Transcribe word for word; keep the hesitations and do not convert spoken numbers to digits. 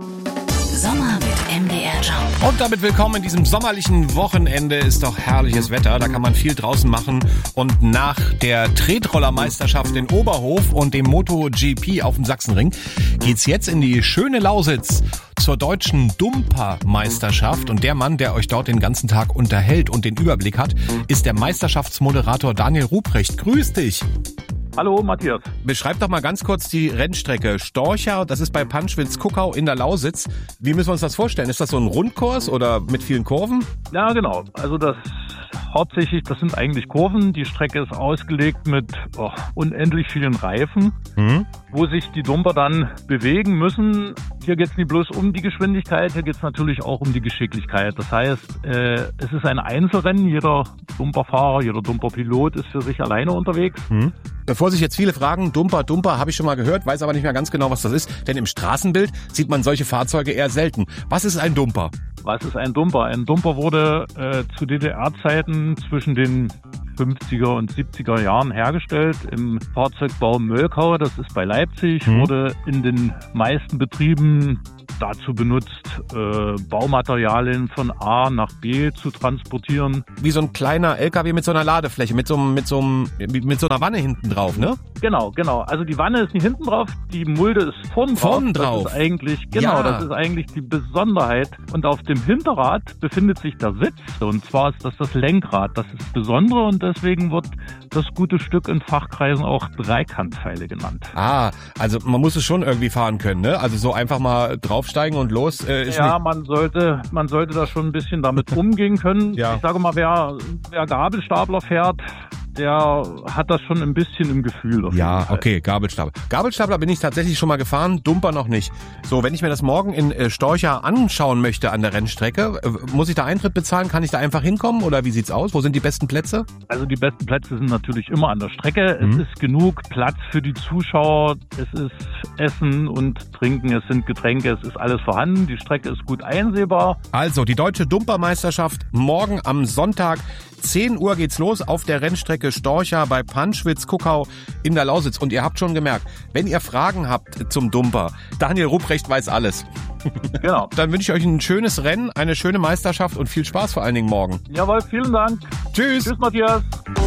Sommer mit M D R Jump. Und damit willkommen in diesem sommerlichen Wochenende. Ist doch herrliches Wetter, da kann man viel draußen machen. Und nach der Tretrollermeisterschaft in Oberhof und dem MotoGP auf dem Sachsenring geht's jetzt in die schöne Lausitz zur deutschen Dumper-Meisterschaft. Und der Mann, der euch dort den ganzen Tag unterhält und den Überblick hat, ist der Meisterschaftsmoderator Daniel Ruprecht. Grüß dich! Hallo Matthias. Beschreib doch mal ganz kurz die Rennstrecke. Storcha, das ist bei Panschwitz-Kuckau in der Lausitz. Wie müssen wir uns das vorstellen? Ist das so ein Rundkurs oder mit vielen Kurven? Ja, genau. Also das hauptsächlich, das sind eigentlich Kurven. Die Strecke ist ausgelegt mit oh, unendlich vielen Reifen, mhm. wo sich die Dumper dann bewegen müssen. Hier geht es nicht bloß um die Geschwindigkeit, hier geht es natürlich auch um die Geschicklichkeit. Das heißt, äh, es ist ein Einzelrennen. Jeder Dumperfahrer, jeder Dumperpilot ist für sich alleine unterwegs. Mhm. Bevor sich jetzt viele fragen, Dumper, Dumper, habe ich schon mal gehört, weiß aber nicht mehr ganz genau, was das ist. Denn im Straßenbild sieht man solche Fahrzeuge eher selten. Was ist ein Dumper? Was ist ein Dumper? Ein Dumper wurde äh, zu D D R-Zeiten zwischen den fünfziger und siebziger Jahren hergestellt im Fahrzeugbau Mölkau, das ist bei Leipzig, mhm. wurde in den meisten Betrieben dazu benutzt, äh, Baumaterialien von A nach B zu transportieren. Wie so ein kleiner L K W mit so einer Ladefläche, mit so, mit so, mit so einer Wanne hinten drauf, ne? Genau, genau. Also die Wanne ist nicht hinten drauf, die Mulde ist vorn drauf. Vorn drauf. Das ist eigentlich, genau, ja. das ist eigentlich die Besonderheit. Und auf dem Hinterrad befindet sich der Sitz. Und zwar ist das das Lenkrad. Das ist das Besondere und deswegen wird das gute Stück in Fachkreisen auch Dreikantpfeile genannt. Ah, also man muss es schon irgendwie fahren können, ne? Also so einfach mal draufsteigen und los äh, ist Ja, nicht... man sollte, man sollte da schon ein bisschen damit umgehen können. Ja. Ich sage mal, wer, wer Gabelstapler fährt, der hat das schon ein bisschen im Gefühl. Ja, okay, Gabelstapler. Gabelstapler bin ich tatsächlich schon mal gefahren, Dumper noch nicht. So, wenn ich mir das morgen in äh, Storcha anschauen möchte an der Rennstrecke, äh, muss ich da Eintritt bezahlen? Kann ich da einfach hinkommen oder wie sieht's aus? Wo sind die besten Plätze? Also die besten Plätze sind natürlich immer an der Strecke. Mhm. Es ist genug Platz für die Zuschauer. Es ist Essen und Trinken, es sind Getränke, es ist alles vorhanden. Die Strecke ist gut einsehbar. Also die deutsche Dumpermeisterschaft morgen am Sonntag. zehn Uhr geht's los auf der Rennstrecke Storcha bei Panschwitz-Kuckau in der Lausitz. Und ihr habt schon gemerkt, wenn ihr Fragen habt zum Dumper, Daniel Ruprecht weiß alles. Genau. Dann wünsche ich euch ein schönes Rennen, eine schöne Meisterschaft und viel Spaß vor allen Dingen morgen. Jawohl, vielen Dank. Tschüss. Tschüss, Matthias.